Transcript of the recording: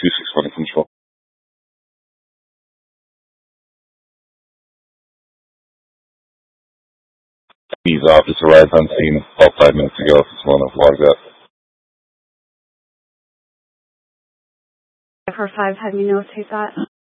261 control. These officer arrived on scene about 5 minutes ago. Just want to log that. For 5, have you notate that?